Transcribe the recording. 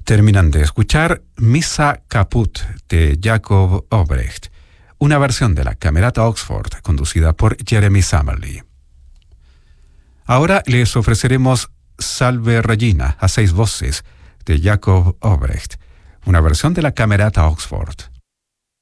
Terminan de escuchar Missa Caput de Jacob Obrecht, una versión de la Camerata Oxford conducida por Jeremy Summerly. Ahora les ofreceremos Salve Regina a 6 voces de Jacob Obrecht, una versión de la Camerata Oxford.